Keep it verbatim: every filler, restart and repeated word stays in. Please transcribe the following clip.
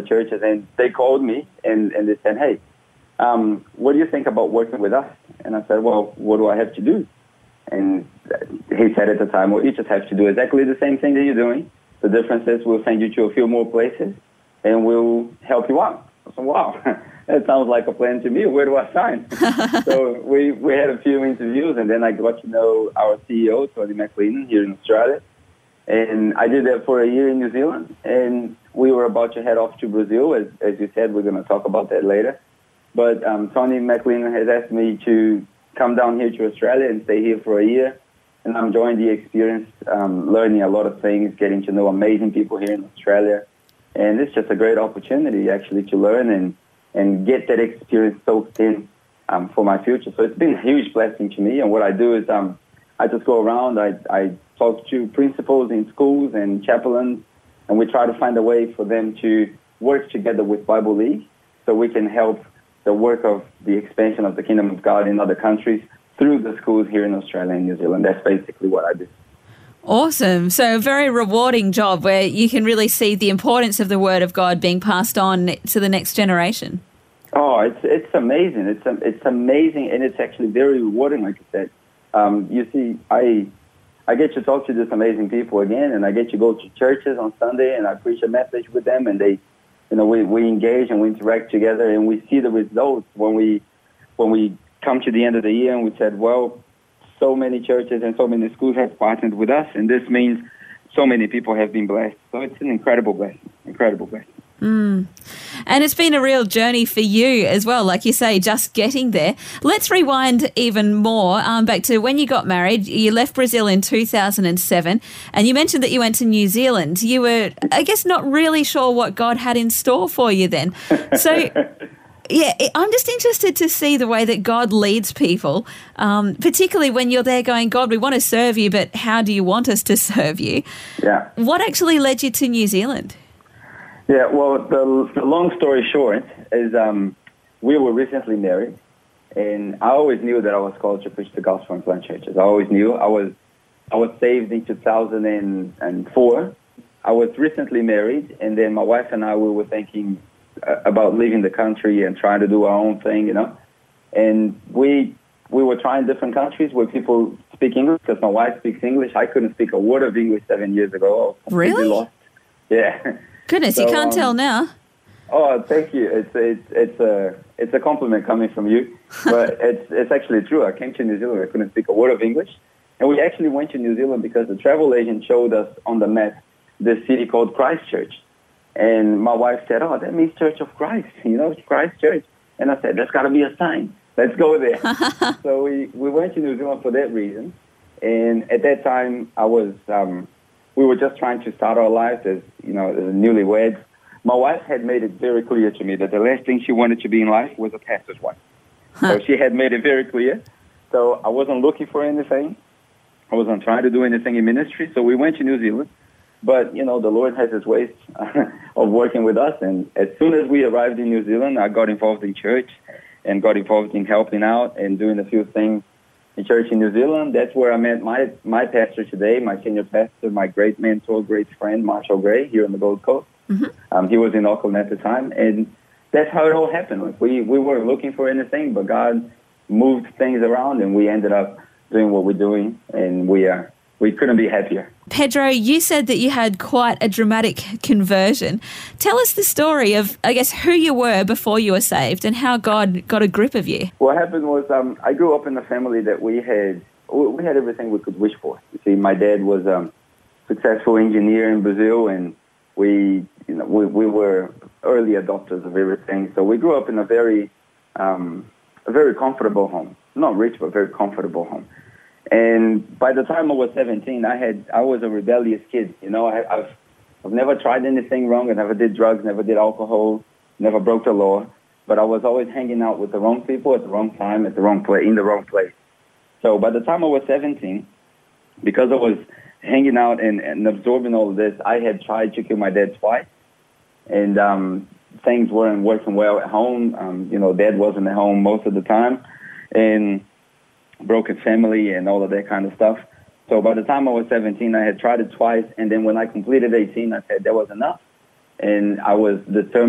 other churches, and they called me and, and they said, hey, um, what do you think about working with us? And I said, well, what do I have to do? And he said at the time, well, you just have to do exactly the same thing that you're doing. The difference is we'll send you to a few more places and we'll help you out. I said, wow, that sounds like a plan to me. Where do I sign? So we, we had a few interviews, and then I got to know our C E O, Tony McLean, here in Australia. And I did that for a year in New Zealand, and we were about to head off to Brazil. As, as you said, we're going to talk about that later. But um, Tony McLean has asked me to come down here to Australia and stay here for a year. And I'm enjoying the experience, um, learning a lot of things, getting to know amazing people here in Australia. And it's just a great opportunity, actually, to learn and, and get that experience soaked in um, for my future. So it's been a huge blessing to me. And what I do is um, I just go around, I, I talk to principals in schools and chaplains, and we try to find a way for them to work together with Bible League so we can help the work of the expansion of the kingdom of God in other countries through the schools here in Australia and New Zealand. That's basically what I do. Awesome. So a very rewarding job where you can really see the importance of the Word of God being passed on to the next generation. Oh, it's it's amazing. It's it's amazing, and it's actually very rewarding, like I said. Um, you see, I I get to talk to these amazing people again, and I get to go to churches on Sunday, and I preach a message with them, and they, you know, we, we engage and we interact together, and we see the results when we when we come to the end of the year, and we said, well, so many churches and so many schools have partnered with us, and this means so many people have been blessed. So it's an incredible blessing, incredible blessing. Mm. And it's been a real journey for you as well, like you say, just getting there. Let's rewind even more um, back to when you got married. You left Brazil in two thousand seven, and you mentioned that you went to New Zealand. You were, I guess, not really sure what God had in store for you then. So... Yeah, I'm just interested to see the way that God leads people, um, particularly when you're there going, God, we want to serve you, but how do you want us to serve you? Yeah. What actually led you to New Zealand? Yeah, well, the, the long story short is um, we were recently married, and I always knew that I was called to preach the gospel in plant churches. I always knew. I was I was saved in two thousand four. I was recently married, and then my wife and I, we were thinking about leaving the country and trying to do our own thing, you know. And we we were trying different countries where people speak English, because my wife speaks English. I couldn't speak a word of English seven years ago. I was completely Really? lost. Yeah. Goodness, so, you can't um, tell now. Oh, thank you. It's it's it's a it's a compliment coming from you, but it's it's actually true. I came to New Zealand. I couldn't speak a word of English, and we actually went to New Zealand because the travel agent showed us on the map this city called Christchurch. And my wife said, oh, that means Church of Christ, you know, Christ Church. And I said, there's got to be a sign. Let's go there. So we, we went to New Zealand for that reason. And at that time, I was, um, we were just trying to start our lives as, you know, as newlyweds. My wife had made it very clear to me that the last thing she wanted to be in life was a pastor's wife. Huh. So she had made it very clear. So I wasn't looking for anything. I wasn't trying to do anything in ministry. So we went to New Zealand. But, you know, the Lord has his ways of working with us. And as soon as we arrived in New Zealand, I got involved in church and got involved in helping out and doing a few things in church in New Zealand. That's where I met my, my pastor today, my senior pastor, my great mentor, great friend, Marshall Gray, here on the Gold Coast. Mm-hmm. Um, he was in Auckland at the time. And that's how it all happened. Like we, we weren't looking for anything, but God moved things around, and we ended up doing what we're doing, and we are. We couldn't be happier. Pedro, you said that you had quite a dramatic conversion. Tell us the story of, I guess, who you were before you were saved and how God got a grip of you. What happened was um, I grew up in a family that we had we had everything we could wish for. You see, my dad was a um, successful engineer in Brazil, and we, you know, we, we were early adopters of everything. So we grew up in a very, um, a very comfortable home. Not rich, but very comfortable home. And by the time I was seventeen, I had I was a rebellious kid. You know, I, I've I've never tried anything wrong. I never did drugs, never did alcohol, never broke the law. But I was always hanging out with the wrong people at the wrong time, at the wrong place, in the wrong place. So by the time I was seventeen, because I was hanging out and, and absorbing all of this, I had tried to kill my dad twice, and um, things weren't working well at home. Um, you know, Dad wasn't at home most of the time, and broken family and all of that kind of stuff. So by the time I was seventeen, I had tried it twice, and then when I completed eighteen, I said that was enough, and I was determined